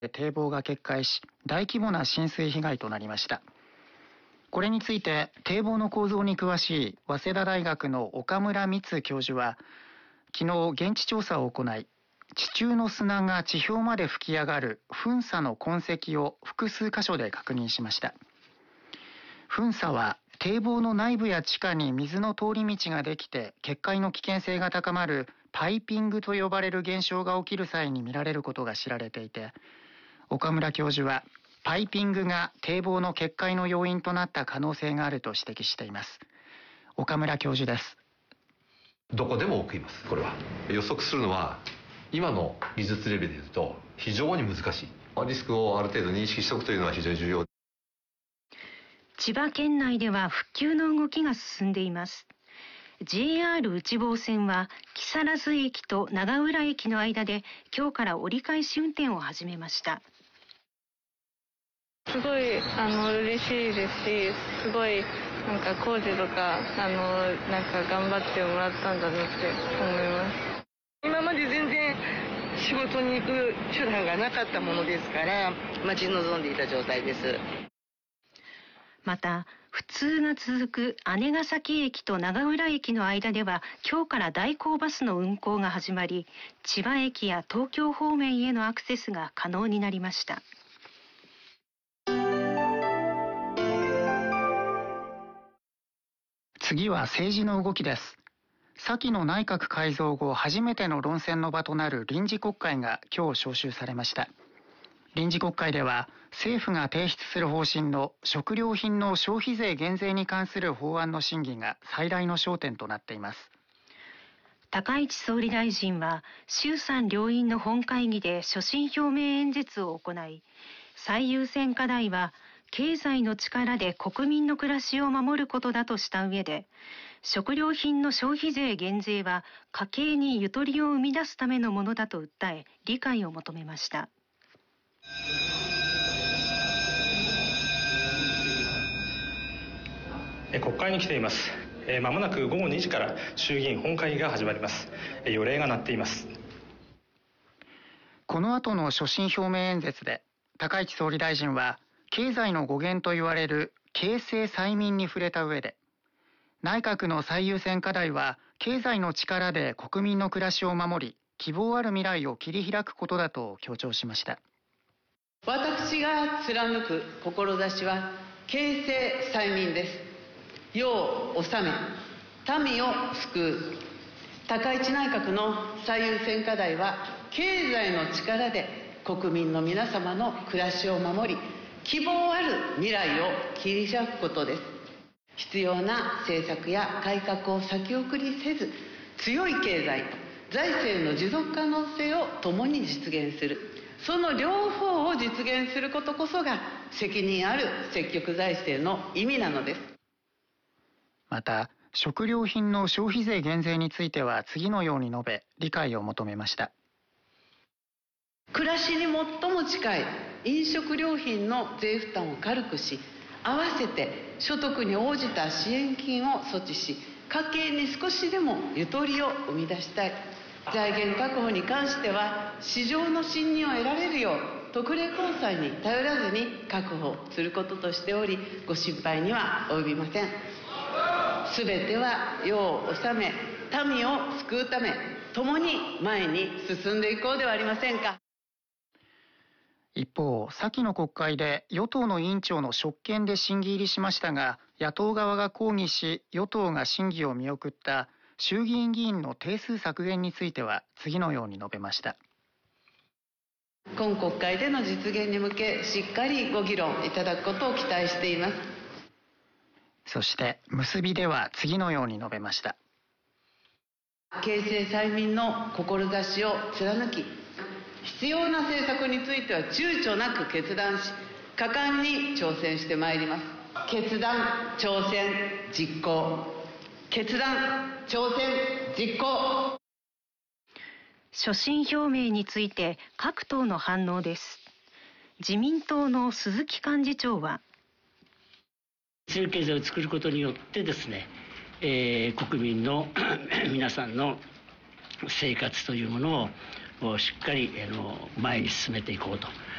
堤防が決壊し、大規模な浸水被害となりました。これについて堤防の構造に詳しい早稲田大学の岡村光教授は、昨日現地調査を行い、地中の砂が地表まで吹き上がる噴砂の痕跡を複数箇所で確認しました。噴砂は堤防の内部や地下に水の通り道ができて決壊の危険性が高まるパイピングと呼ばれる現象が起きる際に見られることが知られていて、岡村教授はパイピングが堤防の決壊の要因となった可能性があると指摘しています。岡村教授です。 どこでも起きます。これは予測するのは今の技術レベルでいうと非常に難しい。リスクをある程度認識しておくというのは非常に重要。 千葉県内では復旧の動きが進んでいます。JR 内房線は木更津駅と長浦駅の間で今日から折り返し運転を始めました。 すごい嬉しいですし、すごい工事とか頑張ってもらったんだなって思います。 今まで全然仕事に行く手段がなかったものですから待ち望んでいた状態です。 また不通が続く姉崎駅と長浦駅の間では今日から代行バスの運行が始まり、千葉駅や東京方面へのアクセスが可能になりました。 次は政治の動きです。先の内閣改造後初めての論戦の場となる臨時国会が今日召集されました。臨時国会では政府が提出する方針の食料品の消費税減税に関する法案の審議が最大の焦点となっています。 高市総理大臣は衆参両院の本会議で所信表明演説を行い、最優先課題は経済の力で国民の暮らしを守ることだとした上で、食料品の消費税減税は家計にゆとりを生み出すためのものだと訴え、理解を求めました。 国会に来ています。まもなく午後2時から衆議院本会議が始まります。予令が鳴っています。 この後の所信表明演説で高市総理大臣は経済の語源と言われる経世済民に触れた上で、内閣の最優先課題は経済の力で国民の暮らしを守り、希望ある未来を切り開くことだと強調しました。 私が貫く志は経世済民です。世を治め、民を救う。高市内閣の最優先課題は経済の力で国民の皆様の暮らしを守り、希望ある未来を切り開くことです。必要な政策や改革を先送りせず、強い経済、財政の持続可能性を共に実現する。その両方を実現することこそが責任ある積極財政の意味なのです。 また、食料品の消費税減税については次のように述べ、理解を求めました。 暮らしに最も近い飲食料品の税負担を軽くし、合わせて所得に応じた支援金を措置し、家計に少しでもゆとりを生み出したい。財源確保に関しては市場の信任を得られるよう特例公債に頼らずに確保することとしており、ご心配には及びません。すべては世を治め、民を救うため、共に前に進んでいこうではありませんか。 一方、先の国会で与党の委員長の職権で審議入りしましたが、野党側が抗議し、与党が審議を見送った衆議院議員の定数削減については次のように述べました。 今国会での実現に向け、しっかりご議論いただくことを期待しています。 そして結びでは次のように述べました。 経世済民の志を貫き、必要な政策については躊躇なく決断し、果敢に挑戦してまいります。決断、挑戦、実行。決断、挑戦、実行。 所信表明について各党の反応です。自民党の鈴木幹事長は、 強い経済を作ることによってですね、国民の皆さんの生活というものをしっかり前に進めていこうと